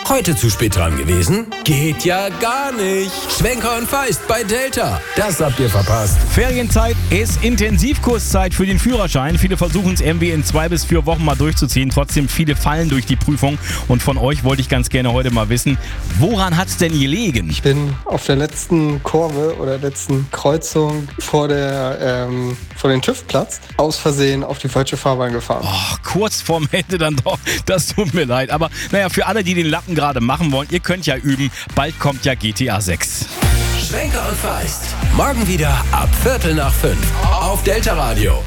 Heute zu spät dran gewesen? Geht ja gar nicht. Schwenker und Feist bei Delta. Das habt ihr verpasst. Ferienzeit ist Intensivkurszeit für den Führerschein. Viele versuchen es irgendwie in 2 bis 4 Wochen mal durchzuziehen. Trotzdem viele fallen durch die Prüfung. Und von euch wollte ich ganz gerne heute mal wissen, woran hat es denn gelegen? Ich bin auf der letzten Kurve oder letzten Kreuzung vor den TÜV-Platz aus Versehen auf die falsche Fahrbahn gefahren. Oh, kurz vorm Ende dann doch. Das tut mir leid. Aber naja, für alle, die den Lappen gerade machen wollen, ihr könnt ja üben. Bald kommt ja GTA 6. Schwenker und Feist. Morgen wieder ab 4:45 auf Delta Radio.